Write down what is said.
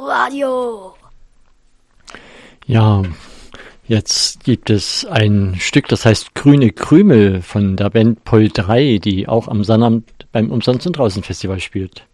Radio. Ja, jetzt gibt es ein Stück, das heißt Grüne Krümel von der Band Pol 3, die auch am Sonnabend beim Umsonst und Draußen Festival spielt.